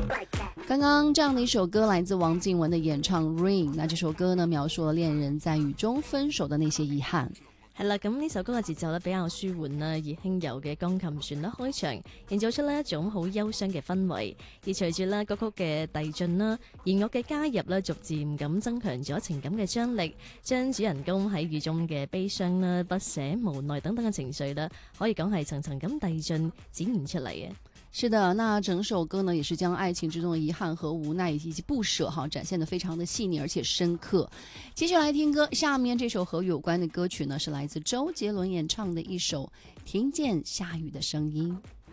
刚刚这样的一首歌来自王靖雯的演唱《Rain》，那這首歌呢描述了戀人在雨中分手的那些遺憾。 係啦，咁呢首歌嘅節奏咧比較舒緩啦，而輕柔嘅鋼琴旋律開場，營造出呢一種好憂傷嘅氛圍。而隨住呢歌曲嘅遞進啦，弦樂嘅加入咧，逐漸咁增強咗情感嘅張力，將主人公喺雨中嘅悲傷啦、不捨、無奈等等嘅情緒啦，可以講係層層咁遞進展現出嚟嘅。 是的，那整首歌呢也是將愛情之中的遺憾和無奈以及不捨展現得非常的細膩而且深刻。繼續來聽歌，下面這首和雨有關的歌曲呢是來自周杰倫演唱的一首《聽見下雨的聲音》。